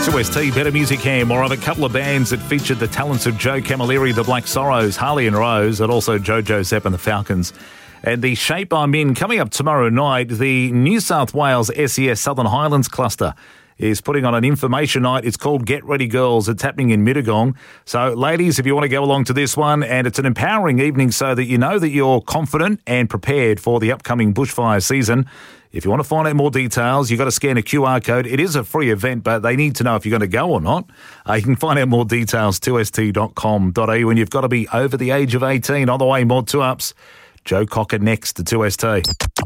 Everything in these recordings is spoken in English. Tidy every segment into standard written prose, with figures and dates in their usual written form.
2ST, Better Music here. More of a couple of bands that featured the talents of Joe Camilleri, the Black Sorrows, Harley and Rose, and also Jojo Sepp and the Falcons. And the shape I'm in coming up tomorrow night, the New South Wales SES Southern Highlands Cluster is putting on an information night. It's called Get Ready Girls. It's happening in Mittagong. So, ladies, if you want to go along to this one, and it's an empowering evening so that you know that you're confident and prepared for the upcoming bushfire season. If you want to find out more details, you've got to scan a QR code. It is a free event, but they need to know if you're going to go or not. You can find out more details, 2st.com.au, and you've got to be over the age of 18. On the way, more 2-ups. Joe Cocker next to 2ST.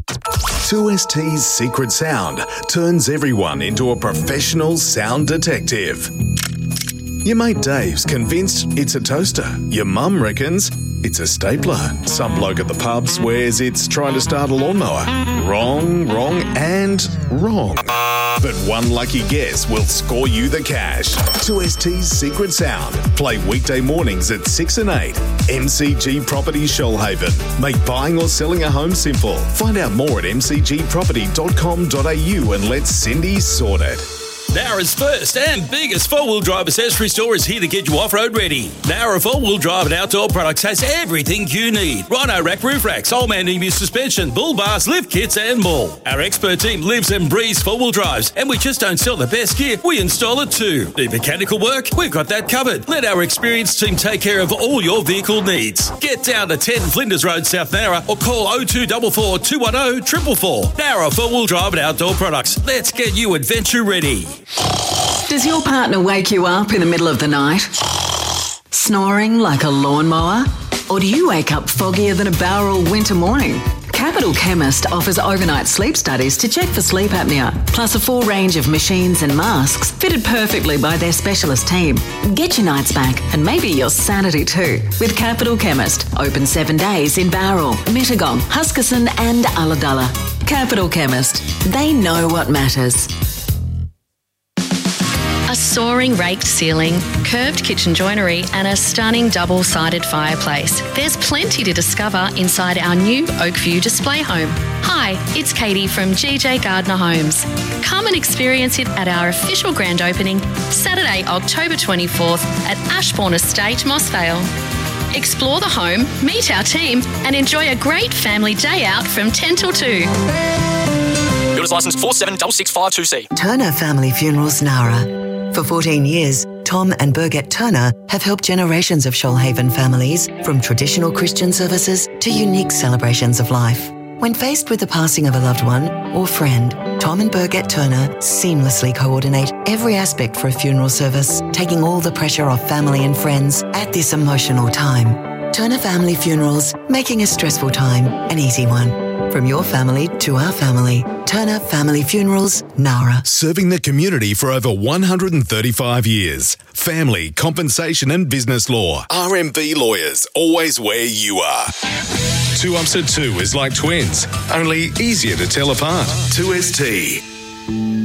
2ST's secret sound turns everyone into a professional sound detective. Your mate Dave's convinced it's a toaster. Your mum reckons it's a stapler. Some bloke at the pub swears it's trying to start a lawnmower. Wrong, and wrong. But one lucky guess will score you the cash. 2ST's secret sound. Play weekday mornings at 6 and 8. MCG Property Shoalhaven. Make buying or selling a home simple. Find out more at mcgproperty.com.au and let Cindy sort it. Nowra's first and biggest four-wheel drive accessory store is here to get you off-road ready. Nowra Four-Wheel Drive and Outdoor Products has everything you need. Rhino Rack roof racks, Old-Man EMU suspension, bull bars, lift kits and more. Our expert team lives and breathes four-wheel drives, and we just don't sell the best gear, we install it too. Need mechanical work? We've got that covered. Let our experienced team take care of all your vehicle needs. Get down to 10 Flinders Road, South Nowra, or call 0244 210 444. Nowra Four-Wheel Drive and Outdoor Products. Let's get you adventure ready. Does your partner wake you up in the middle of the night, snoring like a lawnmower? Or do you wake up foggier than a Bowral winter morning? Capital Chemist offers overnight sleep studies to check for sleep apnea, plus a full range of machines and masks fitted perfectly by their specialist team. Get your nights back and maybe your sanity too with Capital Chemist. Open 7 days in Bowral, Mittagong, Huskisson and Ulladulla. Capital Chemist. They know what matters. A soaring raked ceiling, curved kitchen joinery and a stunning double-sided fireplace. There's plenty to discover inside our new Oakview display home. Hi, it's Katie from GJ Gardner Homes. Come and experience it at our official grand opening, Saturday, October 24th at Ashbourne Estate, Mossvale. Explore the home, meet our team and enjoy a great family day out from 10 till 2. Builder's licence 4766522C. Turner Family Funerals Nowra. For 14 years, Tom and Birgit Turner have helped generations of Shoalhaven families from traditional Christian services to unique celebrations of life. When faced with the passing of a loved one or friend, Tom and Birgit Turner seamlessly coordinate every aspect for a funeral service, taking all the pressure off family and friends at this emotional time. Turner Family Funerals, making a stressful time an easy one. From your family to our family, Turner Family Funerals, Nowra. Serving the community for over 135 years. Family, compensation and business law. RMB Lawyers, always where you are. 2 ups at 2 is like twins, only easier to tell apart. 2ST.